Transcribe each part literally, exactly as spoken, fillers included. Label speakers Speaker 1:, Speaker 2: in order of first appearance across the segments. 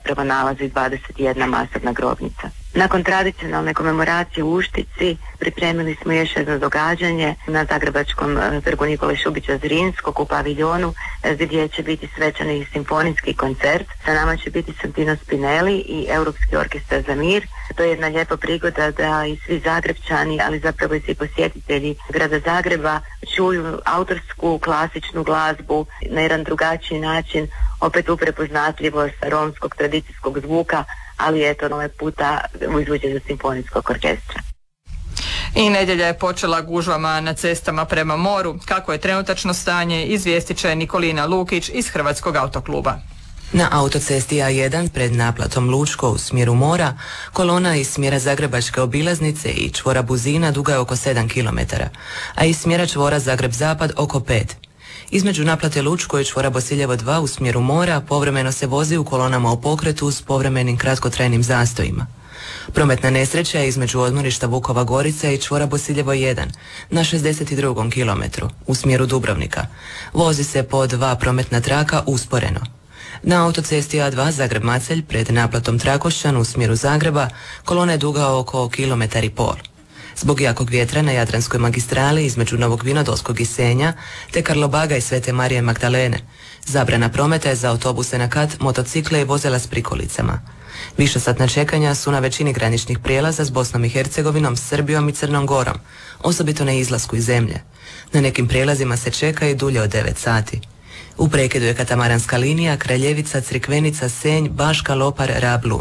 Speaker 1: zapravo nalazi dvadeset jedna masovna grobnica. Nakon tradicionalne komemoracije u Uštici pripremili smo još jedno događanje na Zagrebačkom trgu Nikole Šubića Zrinskog u paviljonu gdje će biti svečani simfonijski koncert. Sa nama će biti Santino Spinelli i Europski orkestar za mir. To je jedna lijepa prigoda da i svi Zagrebčani, ali zapravo i svi posjetitelji grada Zagreba čuju autorsku klasičnu glazbu na jedan drugačiji način, opet u prepoznatljivost romskog tradicijskog zvuka, ali eto ovaj puta u izvođenju simfonijskog orkestra.
Speaker 2: I nedjelja je počela gužvama na cestama prema moru. Kako je trenutačno stanje, izvijestit će Nikolina Lukić iz Hrvatskog autokluba.
Speaker 3: Na autocesti A jedan pred naplatom Lučko u smjeru mora, kolona iz smjera Zagrebačke obilaznice i čvora Buzina duga je oko sedam kilometara, a iz smjera čvora Zagreb-Zapad oko pet. Između naplate Lučko i čvora Bosiljevo dva u smjeru mora povremeno se vozi u kolonama u pokretu s povremenim kratkotrajnim zastojima. Prometna nesreća je između odmorišta Vukova Gorica i čvora Bosiljevo jedan na šezdeset drugom kilometru u smjeru Dubrovnika. Vozi se po dva prometna traka usporeno. Na autocesti A dva Zagreb-Macelj pred naplatom Trakošćan u smjeru Zagreba kolona je duga oko kilometar i pol. Zbog jakog vjetra na Jadranskoj magistrali između Novog Vinodolskog i Senja te Karlobaga i Svete Marije Magdalene zabrana prometa je za autobuse na kat, motocikle i vozila s prikolicama. Višesatna čekanja su na većini graničnih prijelaza s Bosnom i Hercegovinom, Srbijom i Crnom Gorom, osobito na izlasku iz zemlje. Na nekim prijelazima se čeka i dulje od devet sati. U prekidu je katamaranska linija Kraljevica, Crikvenica, Senj, Baška, Lopar, Rab, Lun.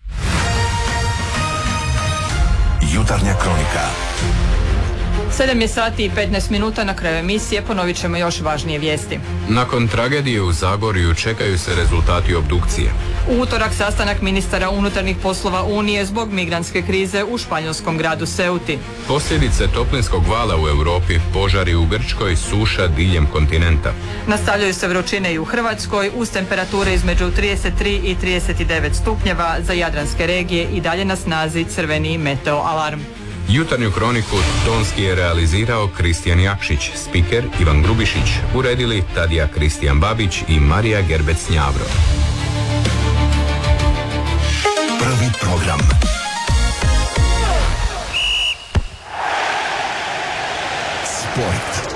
Speaker 4: Jutarnja kronika.
Speaker 2: sedam je sati i petnaest minuta, na kraju emisije ponovit ćemo još važnije vijesti.
Speaker 5: Nakon tragedije u Zagorju čekaju se rezultati obdukcije.
Speaker 2: U utorak sastanak ministara unutarnjih poslova Unije zbog migrantske krize u španjolskom gradu Ceuti.
Speaker 5: Posljedice toplinskog vala u Europi, požari u Grčkoj, suša diljem kontinenta.
Speaker 2: Nastavljaju se vrućine i u Hrvatskoj uz temperature između trideset tri i trideset devet stupnjeva, za jadranske regije i dalje na snazi crveni meteo alarm.
Speaker 5: Jutarnju kroniku tonski je realizirao Kristijan Jakšić, spiker Ivan Grubišić, uredili Tadija Kristijan Babić i Marija Gerbec-Njavro.
Speaker 4: Prvi program. Sport.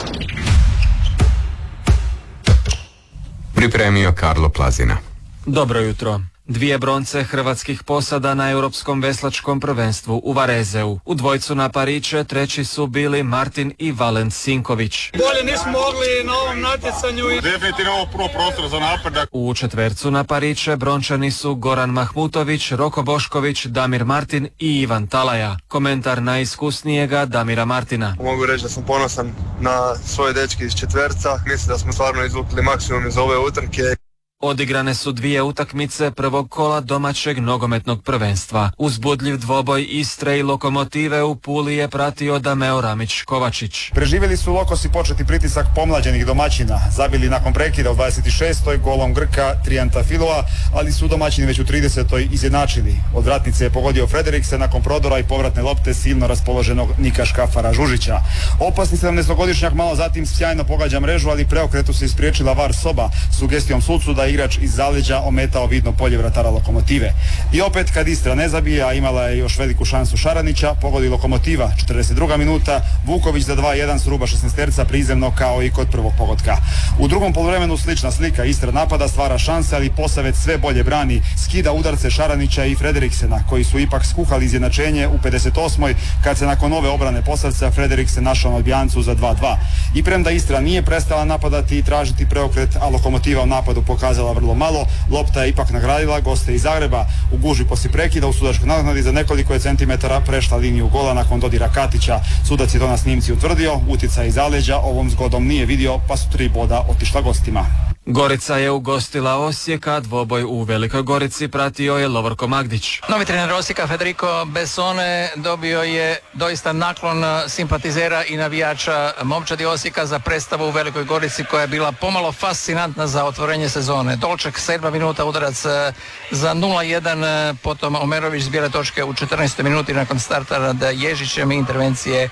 Speaker 5: Pripremio Karlo Plazina.
Speaker 6: Dobro jutro. Dvije bronce hrvatskih posada na europskom veslačkom prvenstvu u Varezeu. U dvojcu na pariće treći su bili Martin i Valent Sinković.
Speaker 7: Bolje nismo mogli na ovom natjecanju i definitivno ovo prvo prostor za napredak.
Speaker 6: U četvercu na pariće brončani su Goran Mahmutović, Roko Bošković, Damir Martin i Ivan Talaja. Komentar najiskusnijega Damira Martina.
Speaker 8: Mogu reći da sam ponosan na svoje dečke iz četverca. Mislim da smo stvarno izvukli maksimum iz ove utrke.
Speaker 6: Odigrane su dvije utakmice prvog kola domaćeg nogometnog prvenstva. Uzbudljiv dvoboj Istre i Lokomotive u Puli je pratio Dameo Ramić-Kovačić.
Speaker 9: Preživjeli su Lokosi početi pritisak pomlađenih domaćina. Zabili nakon prekida u dvadeset šestoj golom Grka Trijanta Filova, ali su domaćini već u tridesetoj izjednačili. Od vratnice je pogodio Frederikse nakon prodora i povratne lopte silno raspoloženog Nika Škafara Žužića. Opasni sedamnaestogodišnjak malo zatim sjajno pogađa mrežu, ali preokretu se ispriječila VAR soba sugestijom sucu da igrač iz zaleđa ometao vidno polje vratara Lokomotive. I opet kad Istra ne zabije, a imala je još veliku šansu Šaranića, pogodi Lokomotiva. četrdeset druga minuta, Vuković za dva jedan s ruba šesnaesterca prizemno kao i kod prvog pogotka. U drugom poluvremenu slična slika, Istra napada, stvara šanse, ali Posavec sve bolje brani, skida udarce Šaranića i Frederiksena, koji su ipak skuhali izjednačenje u pedeset osmoj kad se nakon ove obrane Posavca Frederiksen našao na odbijancu za dva dva. I premda Istra nije prestala napadati i tražiti preokret, a Lokomotiva u napadu pokazala vrlo malo, lopta je ipak nagradila goste iz Zagreba. U gužvi poslije prekida u sudačkoj nadoknadi za nekoliko je centimetara prešla liniju gola nakon dodira Katića. Sudac je to na snimci utvrdio, utjecaj iz zaleđa ovom zgodom nije vidio, pa su tri boda otišla gostima.
Speaker 6: Gorica je ugostila Osijeka, dvoboj u Velikoj Gorici pratio je Lovorko Magdić.
Speaker 10: Novi trener Osijeka Federico Bessone dobio je doista naklon simpatizera i navijača momčadi Osijeka za predstavu u Velikoj Gorici koja je bila pomalo fascinantna za otvorenje sezone. Dolček sedma minuta, udarac za nula jedan, potom Omerović zbira točke u četrnaestoj minuti nakon starta nad Ježićem i intervencije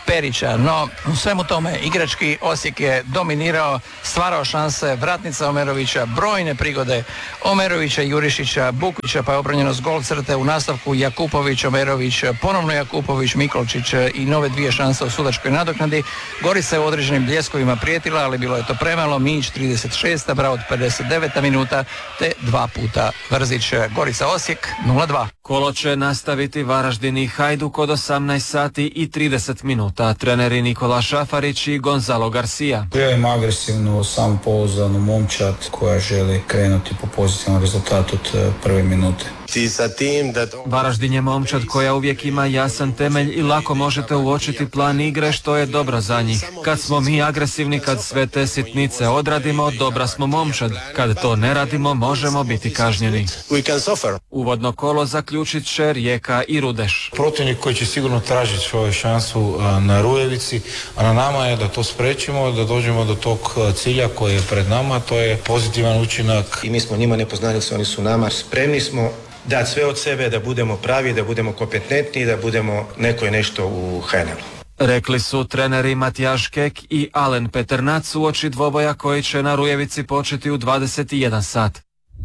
Speaker 10: Perića. No, u svemu tome igrački Osijek je dominirao, stvarao šanse, vratnica Omerovića, brojne prigode Omerovića, Jurišića, Bukvića, pa je obranjeno s gol crte u nastavku Jakupović, Omerović, ponovno Jakupović, Mikolčić i nove dvije šanse u sudačkoj nadoknadi. Gorica je u određenim bljeskovima prijetila, ali bilo je to premalo. Mić trideset šesta, Braut pedeset deveta minuta, te dva puta Vrzić. Gorica Osijek nula dva.
Speaker 6: Kolo će nastaviti Varaždin i Hajduk od osamnaest sati i trideset minuta. Treneri Nikola Šafarić i Gonzalo Garcia.
Speaker 11: Ja imam agresivnu, samopouzdanu momčad koja želi krenuti po pozitivnom rezultatu od prve minute.
Speaker 6: Varaždin je momčad koja uvijek ima jasan temelj i lako možete uočiti plan igre, što je dobro za njih. Kad smo mi agresivni, kad sve te sitnice odradimo, dobra smo momčad. Kad to ne radimo, možemo biti kažnjeni. Uvodno kolo zaključit će Rijeka i Rudeš.
Speaker 12: Protivnik koji će sigurno tražiti svoju šansu na Rujevici, a na nama je da to sprečimo, da dođemo do tog cilja koji je pred nama, to je pozitivan učinak.
Speaker 13: I mi smo njima nepoznanice, oni su nama, spremni smo dati sve od sebe, da budemo pravi, da budemo kompetentni, da budemo neko i nešto u H N L-u.
Speaker 6: Rekli su treneri Matijaš Kek i Alen Peternac uoči dvoboja koji će na Rujevici početi u dvadeset jedan sat.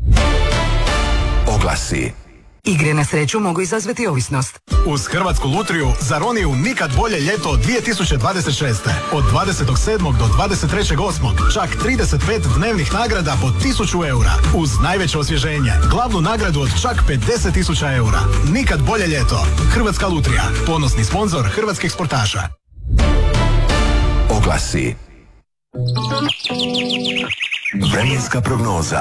Speaker 4: Oglasi.
Speaker 14: Igre na sreću mogu izazvati ovisnost.
Speaker 15: Uz Hrvatsku lutriju za Roniju nikad bolje ljeto dvije tisuće dvadeset šeste. Od dvadeset sedmog do dvadeset trećeg osmog čak trideset pet dnevnih nagrada po tisuću eura. Uz najveće osvježenje, glavnu nagradu od čak pedeset tisuća eura. Nikad bolje ljeto. Hrvatska lutrija, ponosni sponzor hrvatskih sportaša.
Speaker 4: Oglasi. Vremenska prognoza.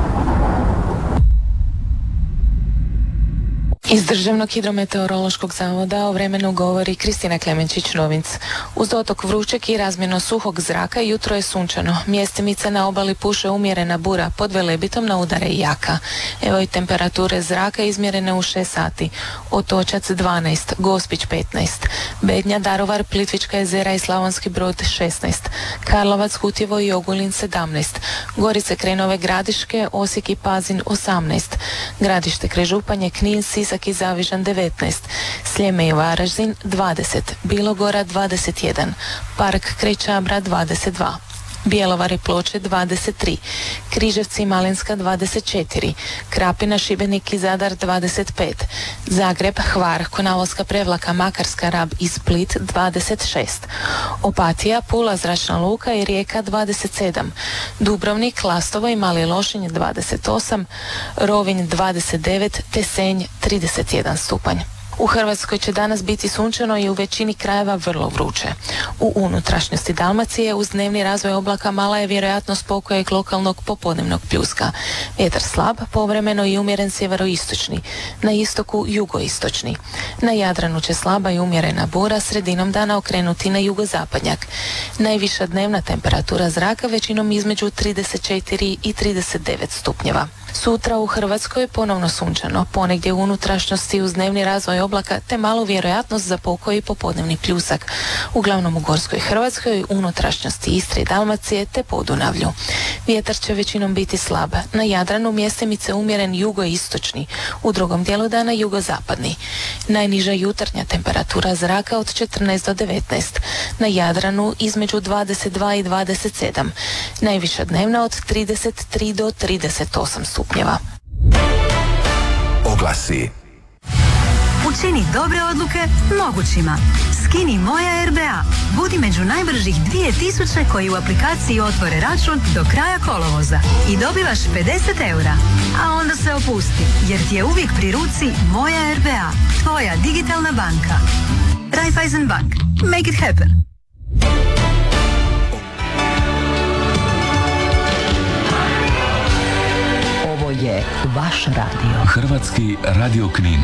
Speaker 16: Iz Državnog hidrometeorološkog zavoda o vremenu govori Kristina Klemenčić-Novinc. Uz dotok vrućeg i razmjerno suhog zraka jutro je sunčano. Mjestimice na obali puše umjerena bura, pod Velebitom na udare i jaka. Evo i temperature zraka izmjerene u šest sati. Otočac dvanaest, Gospić petnaest, Bednja, Daruvar, Plitvička jezera i Slavonski Brod šesnaest, Karlovac, Kutjevo i Ogulin sedamnaest, Gorice, Krenove, Gradiške, Osijek i Pazin osamnaest, Gradište, Krežupanje, Knin, Sisak i Zavižan devetnaest, Sljeme i Varaždin dvadeset, Bilogora dvadeset jedan, Park kraj Čabra dvadeset dva, Bjelovar i Ploče dvadeset tri, Križevci i Malinska dvadeset četiri, Krapina, Šibenik i Zadar dvadeset pet, Zagreb, Hvar, Konavolska, Prevlaka, Makarska, Rab i Split dvadeset šest, Opatija, Pula, Zračna luka i Rijeka dvadeset sedam, Dubrovnik, Lastovo i Mali Lošinj dvadeset osam, Rovinj dvadeset devet te Senj trideset jedan stupanj. U Hrvatskoj će danas biti sunčano i u većini krajeva vrlo vruće. U unutrašnjosti Dalmacije uz dnevni razvoj oblaka mala je vjerojatnost pokojeg lokalnog popodnevnog pljuska. Vjetar slab, povremeno i umjeren sjeveroistočni, na istoku jugoistočni. Na Jadranu će slaba i umjerena bura sredinom dana okrenuti na jugozapadnjak. Najviša dnevna temperatura zraka većinom između trideset četiri i trideset devet stupnjeva. Sutra u Hrvatskoj ponovno sunčano, ponegdje u unutrašnjosti uz dnevni razvoj oblaka te malu vjerojatnost za pokoji popodnevni pljusak. Uglavnom u Gorskoj Hrvatskoj, unutrašnjosti Istre i Dalmacije te Podunavlju. Vjetar će većinom biti slab. Na Jadranu mjestimice umjeren jugoistočni, u drugom dijelu dana jugozapadni. Najniža jutarnja temperatura zraka od četrnaest do devetnaest. Na Jadranu između dvadeset dva i dvadeset sedam. Najviša dnevna od trideset tri do trideset osam stupnjeva.
Speaker 4: Oglasi.
Speaker 14: Učini dobre odluke mogućima. Skini Moja R B A. Budi među najbržih dvije tisuće koji u aplikaciji otvore račun do kraja kolovoza i dobivaš pedeset eura. A onda se opusti, jer ti je uvijek pri ruci Moja R B A. Tvoja digitalna banka. Raiffeisen Bank. Make it happen.
Speaker 17: Ovo je vaš radio.
Speaker 4: Hrvatski radio Knin.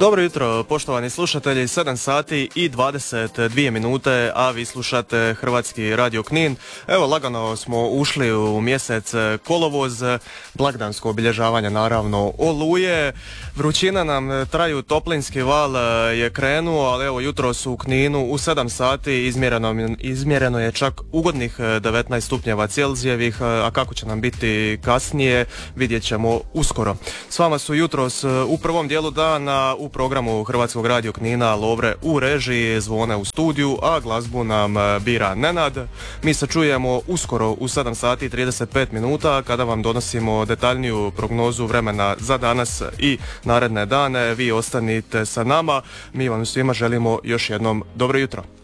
Speaker 18: Dobro jutro, poštovani slušatelji, sedam sati i dvadeset dvije minute, a vi slušate Hrvatski radio Knin. Evo, lagano smo ušli u mjesec kolovoz, blagdansko obilježavanje naravno Oluje. Vrućina nam traju, toplinski val je krenuo, ali evo jutros u Kninu u sedam sati izmjereno, izmjereno je čak ugodnih devetnaest stupnjeva Celzijevih, a kako će nam biti kasnije vidjet ćemo uskoro. S vama su jutros u prvom dijelu dana u programu Hrvatskog radio Knina Lovre u režiji, Zvone u studiju, a glazbu nam bira Nenad. Mi se čujemo uskoro u sedam sati i trideset pet minuta kada vam donosimo detaljniju prognozu vremena za danas i naredne dane. Vi ostanite sa nama, mi vam svima želimo još jednom dobro jutro.